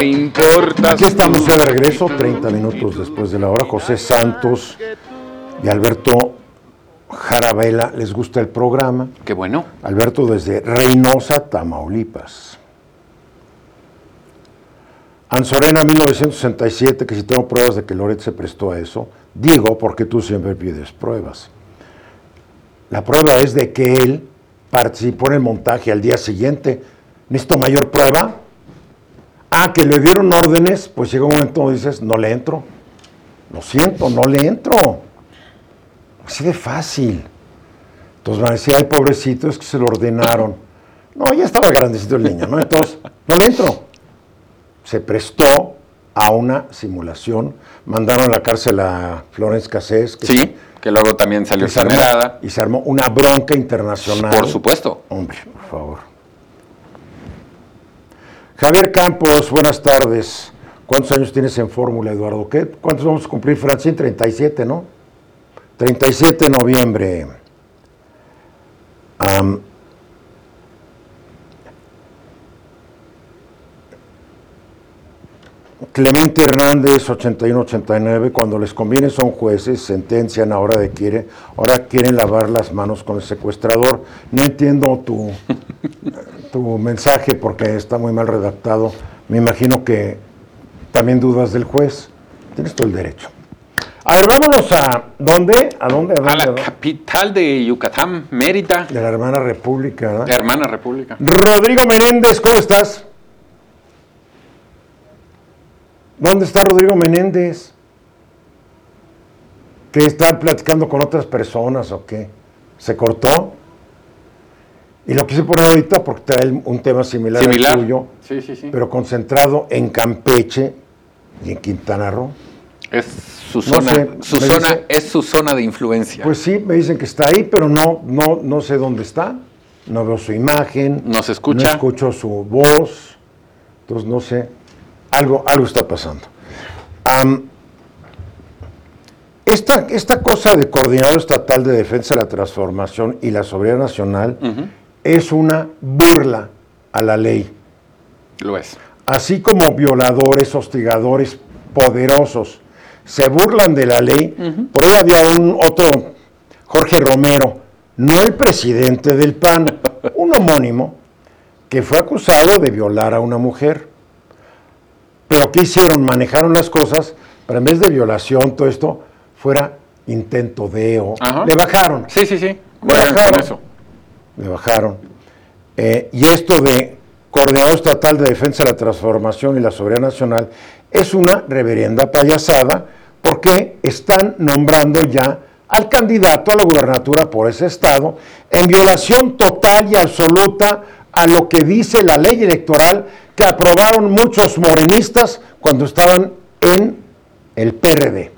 importa. Aquí estamos ya de regreso, 30 minutos después de la hora. José Santos y Alberto Jarabela, ¿les gusta el programa? Qué bueno. Alberto desde Reynosa, Tamaulipas. Anzorena 1967, que si tengo pruebas de que Loret se prestó a eso, digo porque tú siempre pides pruebas. La prueba es de que él participó en el montaje al día siguiente. ¿Necesito mayor prueba? Que le dieron órdenes, pues llega un momento donde dices, no le entro. Lo siento, no le entro. Así de fácil. Entonces van a decir, ay, pobrecito, es que se lo ordenaron. No, ya estaba grandecito el niño, ¿no? Entonces, no le entro. Se prestó a una simulación. Mandaron a la cárcel a Florence Cassés. Que luego también salió exonerada. Y se armó una bronca internacional. Por supuesto. Hombre, por favor. Javier Campos, buenas tardes. ¿Cuántos años tienes en Fórmula, Eduardo? ¿Cuántos vamos a cumplir, Francine? 37, ¿no? 37 de noviembre. Clemente Hernández, 81-89, cuando les conviene son jueces, sentencian, ahora quieren lavar las manos con el secuestrador. No entiendo tu mensaje porque está muy mal redactado. Me imagino que también dudas del juez. Tienes todo el derecho. A ver, vámonos a ¿dónde? ¿A la capital de Yucatán, Mérida. De la hermana república, ¿verdad? Hermana república. Rodrigo Menéndez, ¿cómo estás? ¿Dónde está Rodrigo Menéndez? ¿Que está platicando con otras personas o qué? ¿Se cortó? Y lo quise poner ahorita porque trae un tema similar al tuyo, sí. Pero concentrado en Campeche y en Quintana Roo. Es su zona, es su zona de influencia. Pues sí, me dicen que está ahí, pero no sé dónde está. No veo su imagen. No se escucha. No escucho su voz. Entonces no sé. Algo está pasando. Esta cosa de Coordinador Estatal de Defensa de la Transformación y la Soberanía Nacional es una burla a la ley. Lo es. Así como violadores, hostigadores, poderosos se burlan de la ley, por ahí había otro, Jorge Romero, no el presidente del PAN, un homónimo, que fue acusado de violar a una mujer. Pero ¿qué hicieron? Manejaron las cosas para en vez de violación, todo esto, fuera intento de le bajaron. Sí. Le bajaron. Y esto de Coordinador Estatal de Defensa de la Transformación y la Soberanía Nacional es una reverenda payasada porque están nombrando ya al candidato a la gubernatura por ese estado en violación total y absoluta a lo que dice la ley electoral que aprobaron muchos morenistas cuando estaban en el PRD.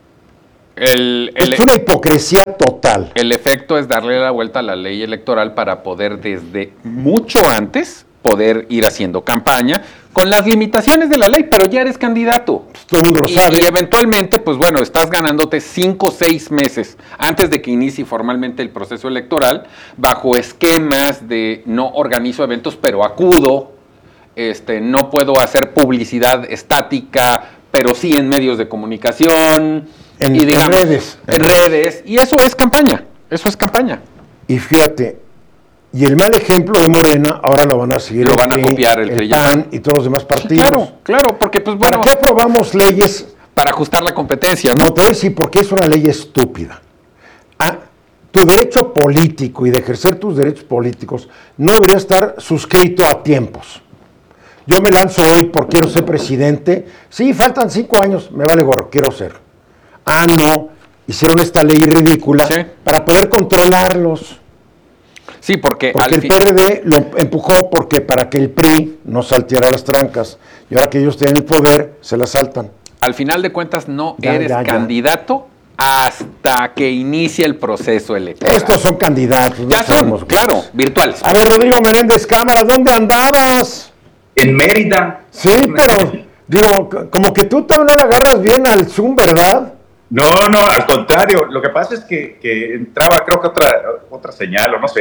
Es una hipocresía total. El efecto es darle la vuelta a la ley electoral para poder desde mucho antes poder ir haciendo campaña con las limitaciones de la ley, pero ya eres candidato. Pues todo el mundo lo sabe. Y eventualmente, pues bueno, estás ganándote 5 o 6 meses antes de que inicie formalmente el proceso electoral, bajo esquemas de no organizo eventos, pero acudo, no puedo hacer publicidad estática, pero sí en medios de comunicación, en redes, y eso es campaña, Y fíjate, y el mal ejemplo de Morena, ahora lo van a seguir. Lo van a copiar el PAN y todos los demás partidos. Claro, porque pues bueno. ¿Para qué aprobamos leyes? Para ajustar la competencia, ¿no? No, te voy a decir porque es una ley estúpida. Tu derecho político y de ejercer tus derechos políticos no debería estar suscrito a tiempos. Yo me lanzo hoy porque quiero ser presidente. Sí, faltan 5 años, me vale gorro, quiero ser. No, hicieron esta ley ridícula para poder controlarlos. Sí, porque el PRD lo empujó para que el PRI no salteara las trancas. Y ahora que ellos tienen el poder, se las saltan. Al final de cuentas no eres candidato hasta que inicie el proceso electoral. Estos son candidatos. Ya son, claro, virtuales. A ver, Rodrigo Menéndez, cámara, ¿dónde andabas? En Mérida. Sí, pero digo, como que tú todavía no le agarras bien al Zoom, ¿verdad? No, al contrario. Lo que pasa es que entraba, creo que otra señal, o no sé.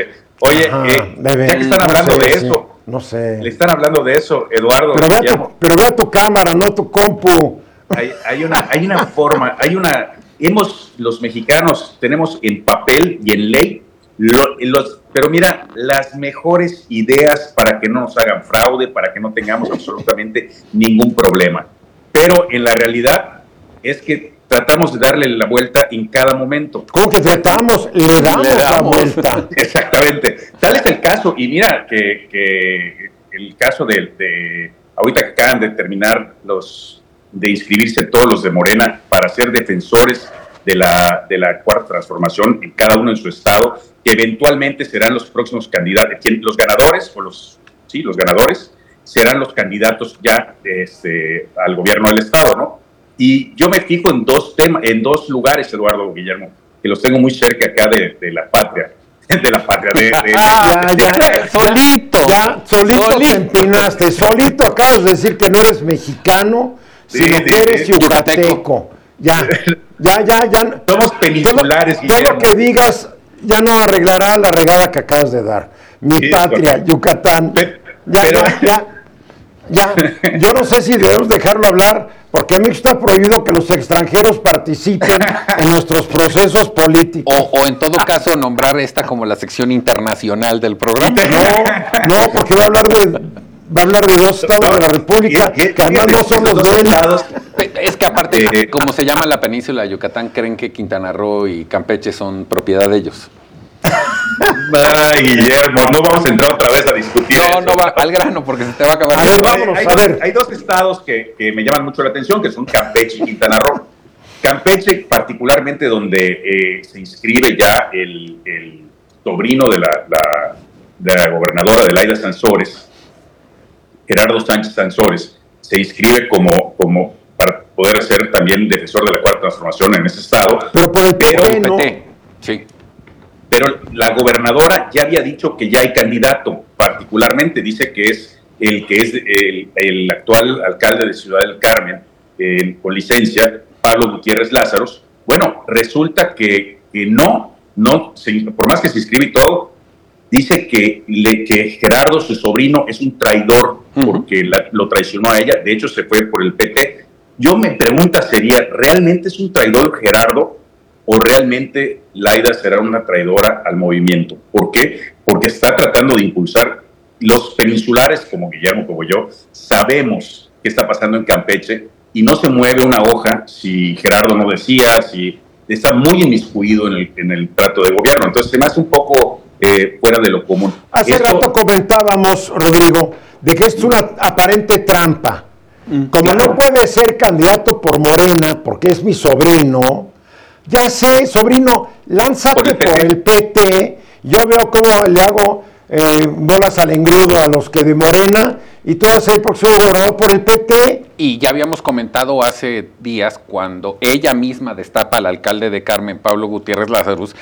Oye, ya que están hablando de eso, no sé. Le están hablando de eso, Eduardo. Pero vea tu cámara, no tu compu. Hay una forma, los mexicanos tenemos en papel y en ley, pero mira, las mejores ideas para que no nos hagan fraude, para que no tengamos absolutamente ningún problema. Pero en la realidad es que tratamos de darle la vuelta en cada momento. ¿Cómo que tratamos? Le damos la vuelta. Exactamente. Tal es el caso, y mira que el caso de ahorita que acaban de terminar de inscribirse todos los de Morena para ser defensores de la Cuarta Transformación en cada uno en su estado, que eventualmente serán los próximos candidatos, los ganadores, los ganadores serán los candidatos ya al gobierno del estado, ¿no? Y yo me fijo en en dos lugares, Eduardo, Guillermo, que los tengo muy cerca acá de la patria. Solito te empinaste, solito acabas de decir que no eres mexicano, sino que eres yucateco. Ya. Somos peninsulares, Guillermo. Todo lo que digas ya no arreglará la regada que acabas de dar. Mi patria, correcto. Yucatán. Ya. Yo no sé si debemos dejarlo hablar, porque a mí está prohibido que los extranjeros participen en nuestros procesos políticos. O en todo caso nombrar esta como la sección internacional del programa. No, porque va a hablar de dos estados de la República, que además no son los de él. Es que aparte, como se llama la península de Yucatán, creen que Quintana Roo y Campeche son propiedad de ellos. Ay, Guillermo, no vamos a entrar otra vez a discutir eso. No va al grano porque se te va a acabar. Hay dos estados que me llaman mucho la atención, que son Campeche y Quintana Roo. Campeche, particularmente donde se inscribe ya el sobrino de la gobernadora de Laida Sansores, Gerardo Sánchez Sansores, se inscribe como para poder ser también defensor de la Cuarta Transformación en ese estado. Pero por el PT, sí. Pero la gobernadora ya había dicho que ya hay candidato, particularmente dice que es el actual alcalde de Ciudad del Carmen, con licencia, Pablo Gutiérrez Lázaros. Bueno, resulta que no, por más que se inscribe y todo, dice que Gerardo, su sobrino, es un traidor porque lo traicionó a ella. De hecho, se fue por el PT. Yo me pregunta sería, ¿realmente es un traidor Gerardo o realmente Laida será una traidora al movimiento? ¿Por qué? Porque está tratando de impulsar. Los peninsulares, como Guillermo, como yo, sabemos qué está pasando en Campeche y no se mueve una hoja si Gerardo no decía, si está muy inmiscuido en el trato de gobierno. Entonces se me hace un poco fuera de lo común. Hace rato comentábamos, Rodrigo, de que es una aparente trampa. Como no puede ser candidato por Morena, porque es mi sobrino, ya sé, sobrino, lánzate por el PT. Yo veo cómo le hago bolas al engrudo a los que de Morena, y tú vas a ser el próximo gobernador por el PT. Y ya habíamos comentado hace días, cuando ella misma destapa al alcalde de Carmen, Pablo Gutiérrez Lázaros,